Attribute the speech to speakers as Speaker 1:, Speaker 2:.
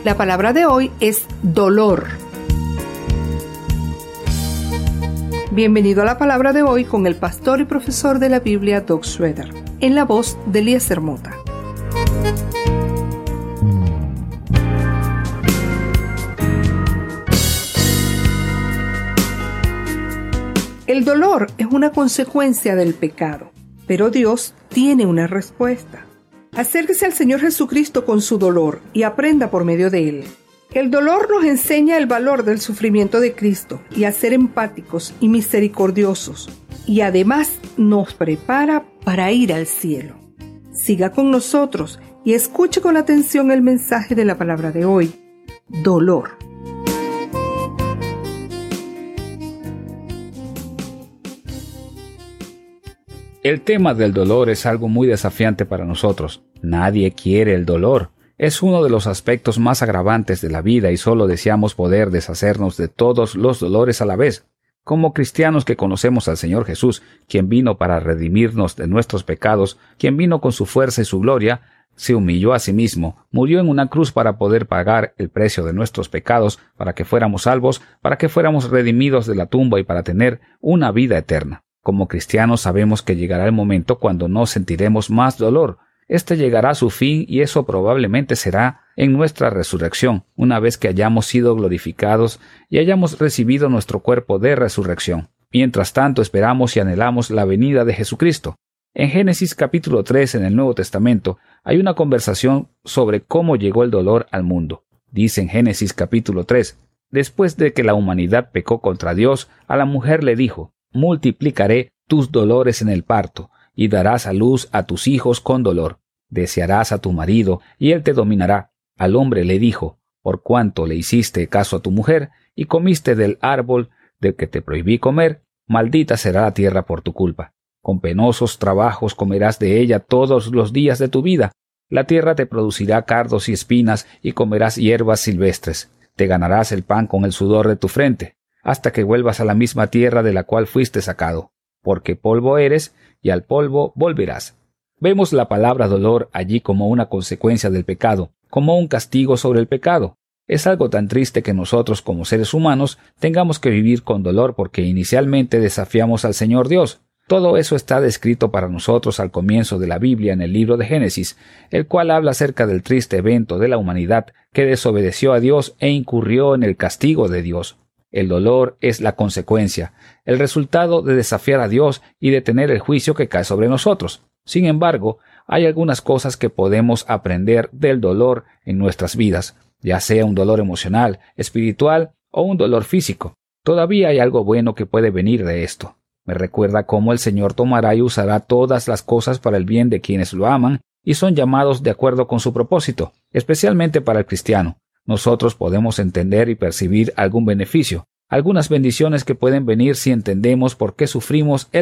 Speaker 1: La palabra de hoy es dolor. Bienvenido a la palabra de hoy con el pastor y profesor de la Biblia, Doug Schroeder, en la voz de Eliezer Mota. El dolor es una consecuencia del pecado, pero Dios tiene una respuesta. Acérquese al Señor Jesucristo con su dolor y aprenda por medio de él. El dolor nos enseña el valor del sufrimiento de Cristo y a ser empáticos y misericordiosos, y además nos prepara para ir al cielo. Siga con nosotros y escuche con atención el mensaje de la palabra de hoy: dolor.
Speaker 2: El tema del dolor es algo muy desafiante para nosotros. Nadie quiere el dolor. Es uno de los aspectos más agravantes de la vida y solo deseamos poder deshacernos de todos los dolores a la vez. Como cristianos que conocemos al Señor Jesús, quien vino para redimirnos de nuestros pecados, quien vino con su fuerza y su gloria, se humilló a sí mismo, murió en una cruz para poder pagar el precio de nuestros pecados, para que fuéramos salvos, para que fuéramos redimidos de la tumba y para tener una vida eterna. Como cristianos sabemos que llegará el momento cuando no sentiremos más dolor. Este llegará a su fin y eso probablemente será en nuestra resurrección, una vez que hayamos sido glorificados y hayamos recibido nuestro cuerpo de resurrección. Mientras tanto esperamos y anhelamos la venida de Jesucristo. En Génesis capítulo 3 en el Nuevo Testamento hay una conversación sobre cómo llegó el dolor al mundo. Dice en Génesis capítulo 3, después de que la humanidad pecó contra Dios, a la mujer le dijo: multiplicaré tus dolores en el parto, y darás a luz a tus hijos con dolor. Desearás a tu marido, y él te dominará. Al hombre le dijo: por cuanto le hiciste caso a tu mujer, y comiste del árbol del que te prohibí comer, maldita será la tierra por tu culpa. Con penosos trabajos comerás de ella todos los días de tu vida. La tierra te producirá cardos y espinas, y comerás hierbas silvestres. Te ganarás el pan con el sudor de tu frente, hasta que vuelvas a la misma tierra de la cual fuiste sacado, porque polvo eres, y al polvo volverás. Vemos la palabra dolor allí como una consecuencia del pecado, como un castigo sobre el pecado. Es algo tan triste que nosotros como seres humanos tengamos que vivir con dolor porque inicialmente desafiamos al Señor Dios. Todo eso está descrito para nosotros al comienzo de la Biblia en el libro de Génesis, el cual habla acerca del triste evento de la humanidad que desobedeció a Dios e incurrió en el castigo de Dios. El dolor es la consecuencia, el resultado de desafiar a Dios y de tener el juicio que cae sobre nosotros. Sin embargo, hay algunas cosas que podemos aprender del dolor en nuestras vidas, ya sea un dolor emocional, espiritual o un dolor físico. Todavía hay algo bueno que puede venir de esto. Me recuerda cómo el Señor tomará y usará todas las cosas para el bien de quienes lo aman y son llamados de acuerdo con su propósito, especialmente para el cristiano. Nosotros podemos entender y percibir algún beneficio, algunas bendiciones que pueden venir si entendemos por qué sufrimos el